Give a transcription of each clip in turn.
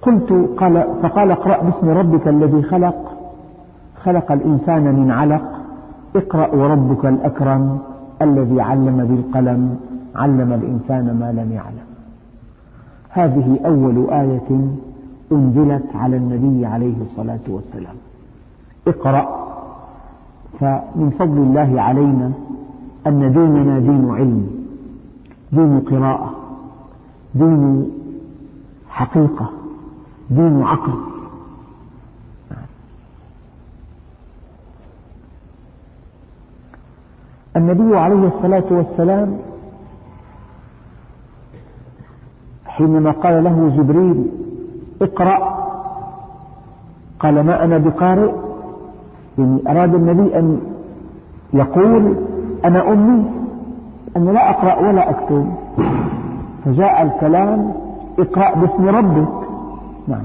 فقال اقرأ باسم ربك الذي خلق، خلق الإنسان من علق، اقرأ وربك الأكرم الذي علم بالقلم علم الإنسان ما لم يعلم. هذه أول آية أنزلت على النبي عليه الصلاة والسلام، اقرأ. فمن فضل الله علينا أن ديننا دين علم، دين قراءة، دين حقيقة، دين عقل. النبي عليه الصلاة والسلام حينما قال له جبريل اقرأ قال ما أنا بقارئ، يعني أراد النبي أن يقول أنا أمي، أنا لا أقرأ ولا أكتب، فجاء الكلام اقرأ باسم ربك. نعم.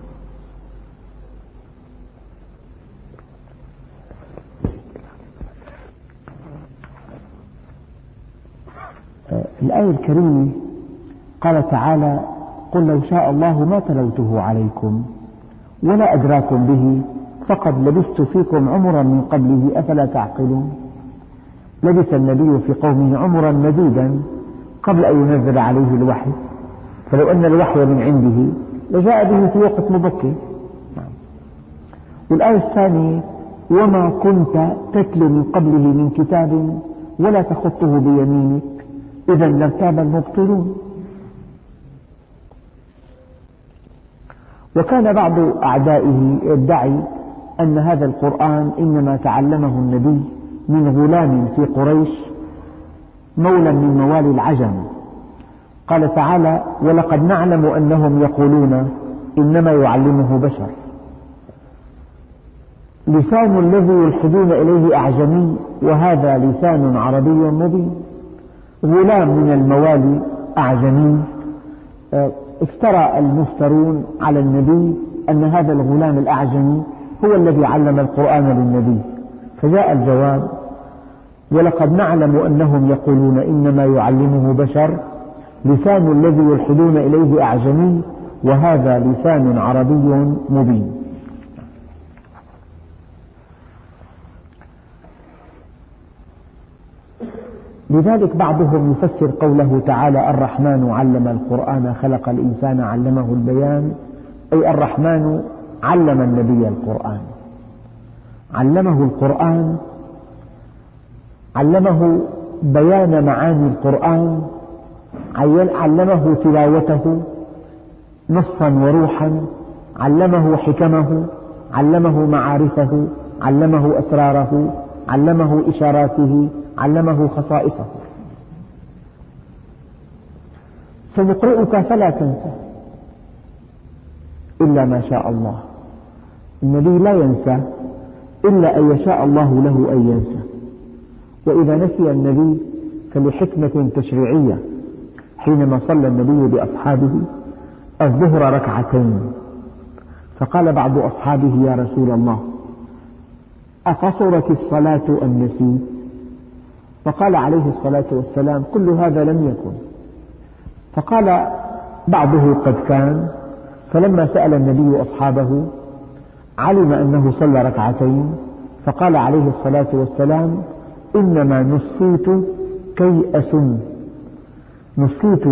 الآية الكريمة قال تعالى قل لو شاء الله ما تلوته عليكم ولا أدراكم به فقد لبثت فيكم عمرا من قبله أفلا تعقلون. لبث النبي في قومه عمرا مديدا قبل أن ينزل عليه الوحي، فلو أن الوحي من عنده لجاء به في وقت مبكر. والآية الثانية وما كنت تتلو من قبله من كتاب ولا تخطه بيمينك إذا لارتاب المبطلون. وكان بعض أعدائه يدعي أن هذا القرآن إنما تعلمه النبي من غلام في قريش مولى من موالي العجم. قال تعالى ولقد نعلم أنهم يقولون إنما يعلمه بشر. لسان الذي يلحدون إليه أعجمي وهذا لسان عربي مبين. غلام من الموالي أعجمي، افترى المفترون على النبي أن هذا الغلام الأعجمي هو الذي علم القرآن للنبي، فجاء الجواب ولقد نعلم أنهم يقولون إنما يعلمه بشر لسان الذي يلحدون إليه أعجمي وهذا لسان عربي مبين. لذلك بعضهم يفسر قوله تعالى الرحمن علم القرآن خلق الإنسان علمه البيان، أي الرحمن علم النبي القرآن، علمه القرآن، علمه بيان معاني القرآن، علمه تلاوته نصا وروحا، علمه حكمه، علمه معارفه، علمه أسراره، علمه إشاراته، علمه خصائصه. سنقرئك فلا تنسى إلا ما شاء الله. النبي لا ينسى إلا أن يشاء الله له أن ينسى، وإذا نسي النبي فلحكمة تشريعية. حينما صلى النبي بأصحابه الظهر ركعتين فقال بعض أصحابه يا رسول الله أقصرت الصلاة أم نسيت؟ فقال عليه الصلاة والسلام كل هذا لم يكن. فقال بعضه قد كان. فلما سأل النبي أصحابه علم أنه صلى ركعتين فقال عليه الصلاة والسلام إنما نسيت كي أسن، نسيت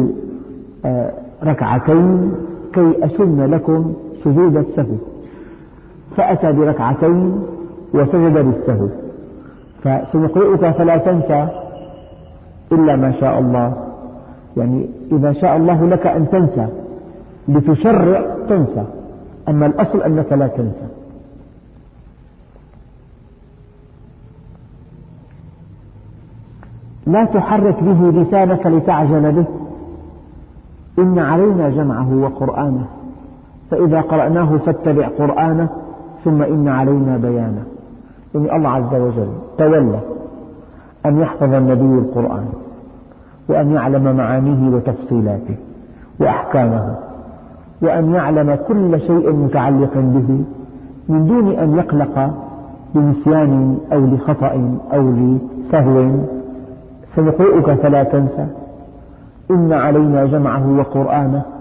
ركعتين كي أسن لكم سجود السهو، فأتى بركعتين وسجد للسهو. فسنقرئك فلا تنسى إلا ما شاء الله، يعني إذا شاء الله لك أن تنسى لتشرع تنسى، أما الأصل أنك لا تنسى. لا تحرك به لسانك لتعجل به إن علينا جمعه وقرآنه فإذا قرأناه فاتبع قرآنه ثم إن علينا بيانه. يعني الله عز وجل تولى أن يحفظ النبي القرآن وأن يعلم معانيه وتفصيلاته وأحكامه وأن يعلم كل شيء متعلق به من دون أن يقلق بنسيان أو لخطأ أو لسهو. سنقرئك فلا تنسى إن علينا جمعه وقرآنه